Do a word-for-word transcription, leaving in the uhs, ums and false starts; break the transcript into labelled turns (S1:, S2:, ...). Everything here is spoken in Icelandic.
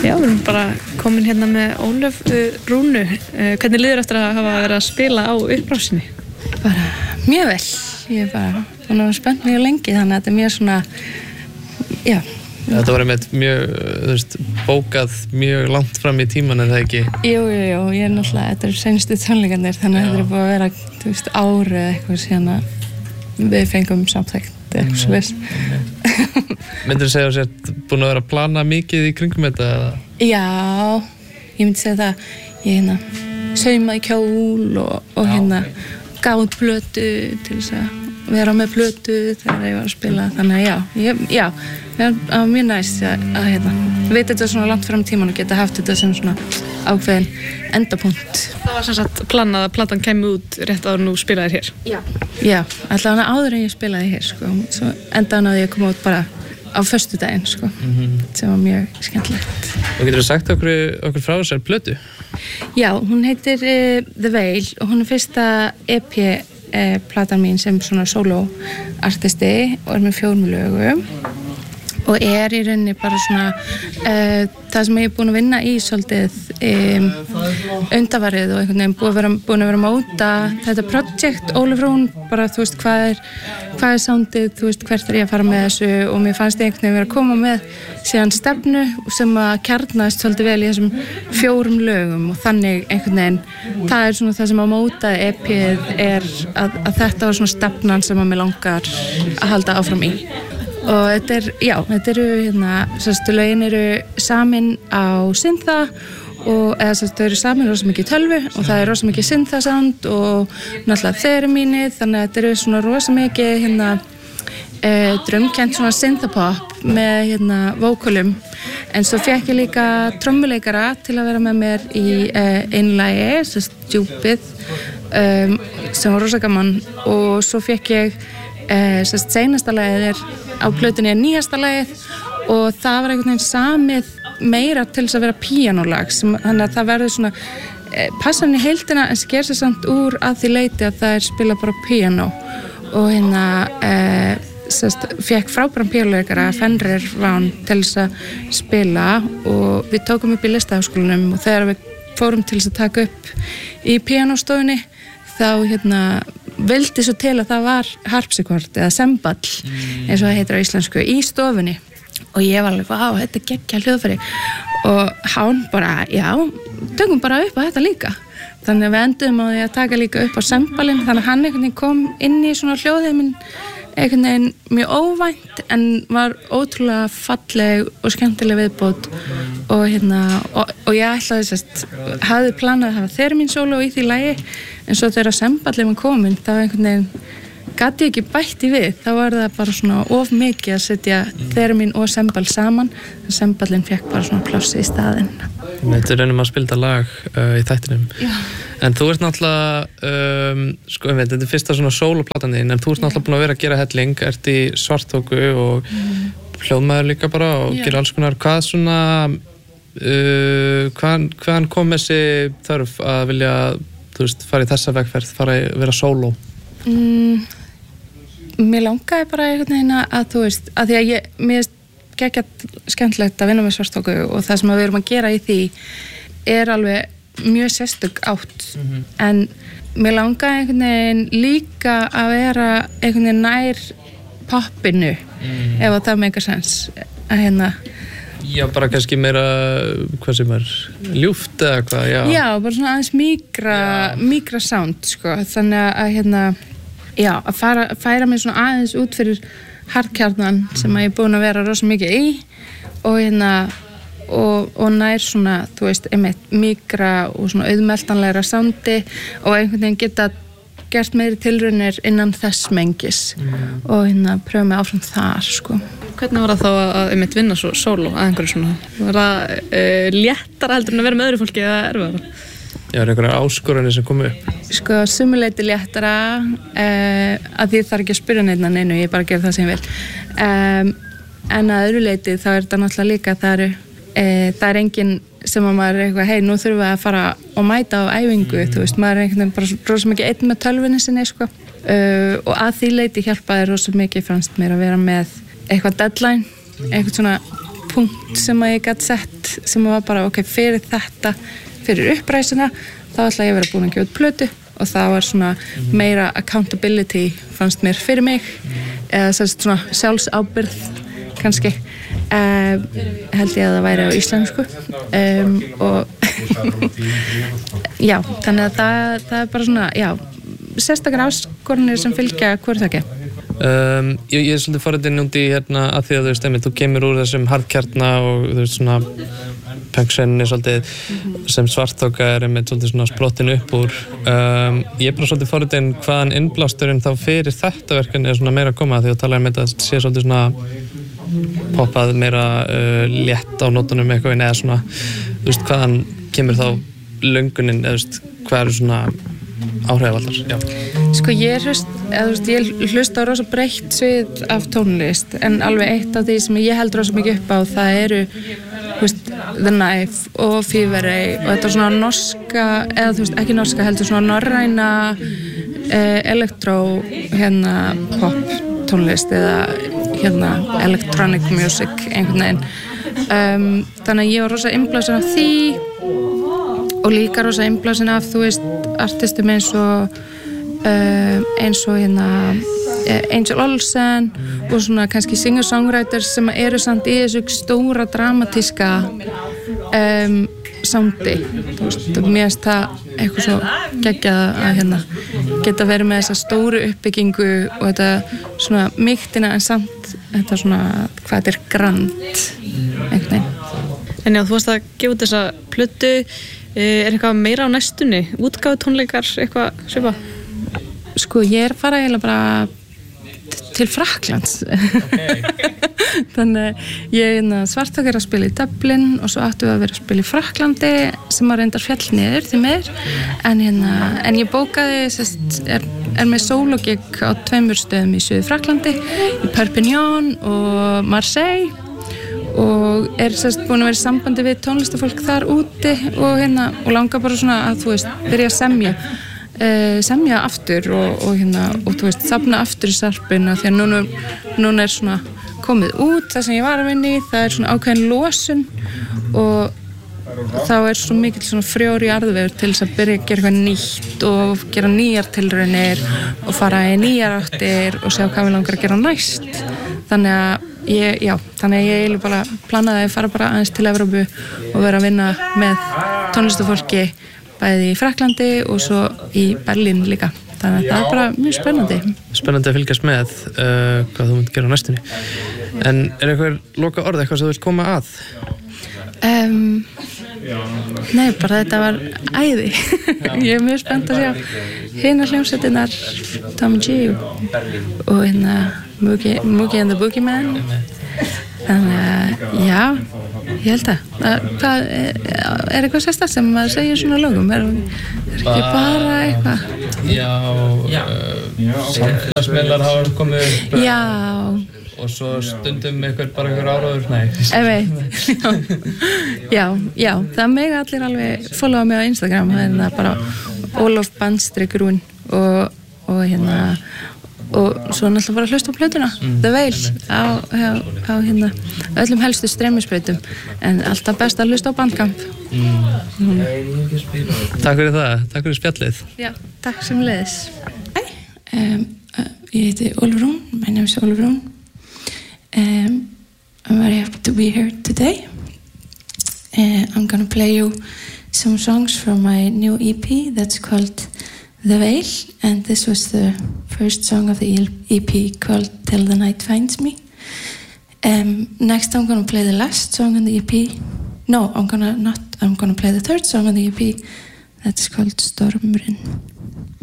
S1: Já, við erum bara komin hérna með Ólöf uh, Rúnu. Uh, hvernig líður eftir að hafa verið að spila á upprásinni?
S2: Bara mjög vel. Ég er bara búin að vera spennt mjög lengi, þannig að þetta er mjög svona, já.
S3: Þetta var með mjög, þú veist, bókað mjög langt fram í tíman, er það ekki?
S2: Jú, jú, jú, ég er náttúrulega, þetta eru seinustu tónleikarnir, þannig að þetta er búin að vera, þú veist, árið eða eitthvað síðan að við fengum samþykkt eitthvað svo veist.
S3: Myndirðu segja að þú ert búin að vera að plana mikið í kringum þetta?
S2: Já, ég myndi segja það, ég hérna saumaði kjól og, og hérna gaf út plötu til þess að vera með plötu þegar ég var að spila, þannig að já, ég, já, það var mjög næst að, að hérna, veit þetta svona langt fram í tíman og geta haft þetta sem svona ákveðin endapunkt.
S1: Það var sem sagt planað að platan kæmi út rétt áður nú spilaðir hér?
S2: Já. Já, allavega áður en ég spilaði hér, sko, svo endaðan að ég kom út bara á föstudaginn, sko, mm-hmm. sem var mjög skemmtilegt.
S3: Og getur þú sagt okkur, okkur frá þessari plötu?
S2: Já, hún heitir uh, The Veil og hún er fyrsta E P uh, platan mín sem svona solo artisti og er með fjórum lögum og er í rauninni bara svona uh, það sem ég er búin að vinna í svolítið um, undanfarið og einhvern veginn búin að vera, búin að vera að móta þetta projekt Ólöf Rún, bara þú veist hvað er hvað er soundið, þú veist hvert er ég að fara með þessu og mér fannst ég einhvern veginn vera að koma með síðan stefnu sem að kjarnast svolítið vel í þessum fjórum lögum og þannig einhvern veginn það er svona það sem að móta E P-ið er að, að þetta var svona stefnan sem að mér langar að halda áfram í. Og þetta er, já, þetta eru, hérna, sérstu lögin eru samin á syntha og, eða sérstu, þau eru samin rosa mikið tölvu og það er rosa mikið syntha sound og náttúrulega þeirumínið, þannig að þetta eru svona rosa mikið, hérna, e, drömkennt svona synthapop með, hérna, vókulum. En svo fekk ég líka trommuleikara til að vera með mér í e, einu lagi, sérstu, Stupid, um, sem var rosa gaman og svo fekk ég, e, sérstu, seinasta lagið er á plötunni er nýjasta lagið og það var einhvern veginn samið meira til þess að vera píanólag þannig að það verður svona e, passan í heildina en sker sér samt úr að því leiti að það er spila bara píanó og hérna e, sest, fekk frábæran píanóleikara Fenrir Vaughn til þess að spila og við tókum upp í Listaháskólanum og þegar við fórum til þess að taka upp í píanóstofunni þá hérna vildi svo til að það var harpsikord eða semball mm. eins og það heitir á íslensku í stofunni og ég var alveg, vá, þetta er geggjað hljóðfæri og hann bara, já, tökum bara upp á þetta líka þannig að við endum á því að taka líka upp á semballin þannig að hann einhvern veginn kom inn í svona hljóðheiminn einhvern veginn mjög óvænt en var ótrúlega falleg og skemmtileg viðbót og hérna og, og ég ætlaði sérst hafði planað að hafa þeirra mín sóló í því lagi en svo þegar semballin var komin þá einhvern veginn gati ég ekki bætt í við þá var það bara svona of mikið að setja þeirra mín og semball saman en semballin fekk bara svona plássi í staðinn.
S3: Þetta er reynum að spila lag uh, í þættinum.
S2: Já.
S3: En þú ert náttúrulega um, sko, ég veit, þetta er fyrsta svona sóloplatan þín en þú ert náttúrulega búin að vera að gera helling ert í Svarthóku og mm. hljóðmaður líka bara og Já. Gera alls konar hvað svona uh, hvaðan, hvaðan kom þessi þörf að vilja þú veist, fara í þessa vegferð, fara að vera sóló?
S2: Mm, mér langaði bara einhvern veginn að þú veist, að því að ég, mér geggjað skemmtilegt að vinna með Svarthóku og það sem við erum að gera í því er alveg mjög sérstök átt mm-hmm. en mér langaði einhvern veginn líka að vera einhvern veginn nær poppinu mm. ef það meikar sens að hérna
S3: Já, bara kannski meira, hvað sem er, ljúft eða hvað, já.
S2: Já, bara svona aðeins mýgra, mýgra sound, sko, þannig að, hérna, já, að fara, færa mig svona aðeins út fyrir hardkjarnan sem að ég er búin að vera rosa mikið í og hérna, og, og nær svona, þú veist, einmitt mýgra og svona auðmeltanlegra soundi og einhvern veginn geta gert meiri tilraunir innan þess mengis mm. og hérna pröfa mig áfram þar, sko.
S1: Hvernig var það þá að einmitt vinna svo sóló að einhverju svona? Var það uh, léttara heldur en að vera með öðru fólki eða erfiðara?
S3: Já, er einhverja áskoranir sem komu upp?
S2: Sko, sumuleyti léttara uh, að því þarf ekki að spyrja neitt að neinu, ég bara gera það sem ég vil. Um, en að öðru leyti þá er þetta náttúrulega líka, það eru, uh, það er engin sem að maður er eitthvað, hei, nú þurfum við að fara og mæta á æfingu, mm. þú veist, maður er einhvern veginn bara rosa mikið einn með tölvunni sinni, sko. Uh, og að því leyti hjálpaði rosa mikið fannst mér að vera með eitthvað deadline, eitthvað svona punkt sem að ég gæti sett sem var bara ok, fyrir þetta fyrir uppræsina, þá ætla ég að vera búin að gefa út plötu og það var svona meira accountability fannst mér fyrir mig eða svona sjálfsábyrgð kannski um, held ég að það væri á íslensku um, og já, þannig að það, það er bara svona, já sérstakar áskorunir sem fylgja hvort það ekki
S3: Um, ég, ég er svolítið forritin út í hérna að því að þú veist, einmitt, þú kemur úr þessum hardkjarna og þú veist svona punksvenni svolítið mm-hmm. sem Svarthóka er einmitt svolítið svona sprottin upp úr um, ég er bara svolítið forritin hvaðan innblásturinn þá fyrir þetta verkefni er svona meira að koma því að tala um þetta að sé svolítið svona poppað meira uh, létt á nótunum eitthvað eða svona, þú veist, hvaðan kemur þá löngunin, eða þú veist, hvað eru svona áhrifavaldar, já.
S2: Sko ég hlust, eða þú veist, ég hlusta á rosa breytt svið af tónlist en alveg eitt af því sem ég held rosa mikið upp á það eru, þú veist, The Knife og Fíverey og þetta svona norska, eða þú veist, ekki norska heldur svona norræna eh, elektró, hérna pop tónlist eða hérna electronic music einhvern veginn um, þannig að ég var rosa innblásin af því og líka rosa innblásin af, þú veist, artistum eins og uh, eins og hérna Angel Olsen og svona kannski singer-songwriters sem eru samt í þessu stóra dramatíska um, soundi, þú veist, mér finnst það eitthvað svo geggjað að hérna geta verið með þessa stóru uppbyggingu og þetta svona mýktina en samt þetta svona, hvað þetta er grand einhvern veginn.
S1: En já, þú varst að gefa út þessa plötu, er eitthvað meira á næstunni? Útgáfu tónleikar, eitthvað svipa?
S2: Sko, ég er fara eiginlega bara til Frakklands. Okay. Þannig ég er Svarthóka er að spila í Dublin og svo áttu við að vera að spila í Frakklandi sem að reyndar fjall niður því meður en, hérna, en ég bókaði sest, er, er með sólogig á tveimur stöðum í Suður Frakklandi í Perpignan og Marseille og er sérst búin að vera í sambandi við tónlistafólk þar úti og, hérna, og langar bara svona að þú veist byrja að semja uh, semja aftur og, og, hérna, og þú veist safna aftur í sarpina því að núna, núna er svona komið út það sem ég var að vinna í, það er svona ákveðin losun og þá er svo mikill svona frjór í arðvegur til þess að byrja að gera eitthvað nýtt og gera nýjar tilraunir og fara í nýjar áttir og sjá hvað við langar að gera næst þannig að Ég, já, þannig að ég eiginlega bara planaði að fara bara aðeins til Evrópu og vera að vinna með tónlistafólki bæði í Frakklandi og svo í Berlín líka. Þannig að það er bara mjög spennandi.
S3: Spennandi að fylgjast með uh, hvað þú myndir gera á næstunni. En er eitthvað loka orð, eitthvað sem þú vilt koma að?
S2: Um, nei, bara þetta var æði. Ég er mjög spennt að sjá hérna hljómsveitirnar Tom G og hérna Mookie, Mookie and the Boogeyman þannig að, já ég held að, hvað er, er eitthvað sérstakt sem maður segir svona lögum er, er ekki bara eitthvað
S3: Já, uh, samfélagsmiðlar hafa komið upp
S2: Já
S3: og svo stundum einhver bara einhver áráður, nei
S2: Ég veit, já, já það mega allir alveg followa mig á Instagram það er það bara Olof Bandstrik-Rún og, og hérna og svo náttúrulega bara hlusta á plötuna mm. The Veil á, á, á hérna, öllum helstu streymisplötum en alltaf best að hlusta á Bandcamp mm. Mm.
S3: Takk fyrir það, takk fyrir spjallið
S2: Já, takk sem leiðis Hæ, um, uh, ég heiti Ólfrún my name is Ólfrún um, I'm very happy to be here today uh, I'm gonna play you some songs from my new E P that's called The Veil, and this was the first song of the E P called Till the Night Finds Me. Um, next I'm going to play the last song on the E P. No, I'm gonna not. I'm going to play the third song on the E P. That's called Stormurinn.